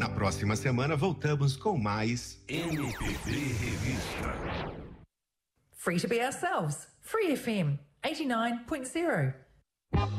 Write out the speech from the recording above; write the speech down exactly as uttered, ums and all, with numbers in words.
Na próxima semana voltamos com mais M P B Revista. Free to be ourselves. Free F M eighty-nine point zero.